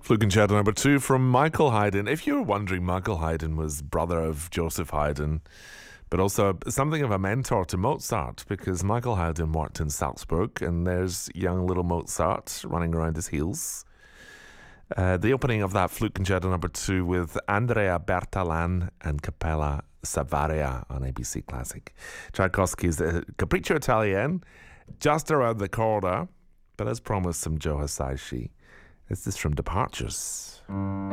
Flugelconcerto number 2 from Michael Haydn. If you were wondering, Michael Haydn was brother of Joseph Haydn, but also something of a mentor to Mozart, because Michael Haydn worked in Salzburg, and there's young little Mozart running around his heels. The opening of that Flugelconcerto number 2 with Andrea Bertalan and Capella Savaria on ABC Classic. Tchaikovsky's Capriccio Italien, just around the corner, but as promised, some Joe Hisaishi. This is from Departures.